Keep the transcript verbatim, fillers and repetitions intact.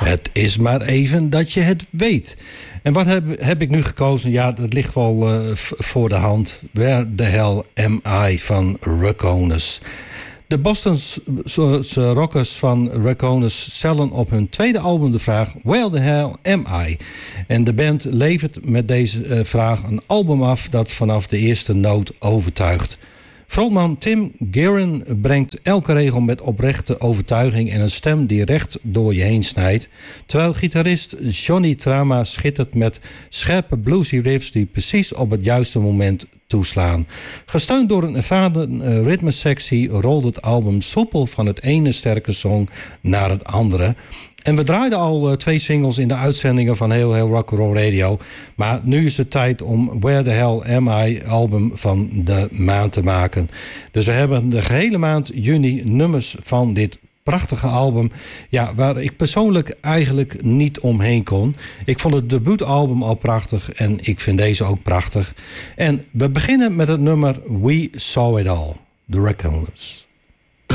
Het is maar even dat je het weet. En wat heb, heb ik nu gekozen? Ja, dat ligt wel uh, v- voor de hand. Where the hell am I van Raconis. De Bostonse rockers van Raconis stellen op hun tweede album de vraag Where the hell am I? En de band levert met deze uh, vraag een album af dat vanaf de eerste noot overtuigt. Frontman Tim Guerin brengt elke regel met oprechte overtuiging en een stem die recht door je heen snijdt. Terwijl gitarist Johnny Trama schittert met scherpe bluesy riffs die precies op het juiste moment toeslaan. Gesteund door een ervaren uh, ritmesectie rolt het album soepel van het ene sterke song naar het andere. En we draaiden al uh, twee singles in de uitzendingen van Heel Heel Rock'n'Roll Radio. Maar nu is het tijd om Where the Hell Am I album van de maand te maken. Dus we hebben de gehele maand juni nummers van dit prachtige album. Ja, waar ik persoonlijk eigenlijk niet omheen kon. Ik vond het debuutalbum al prachtig en ik vind deze ook prachtig. En we beginnen met het nummer We Saw It All, The Raconis.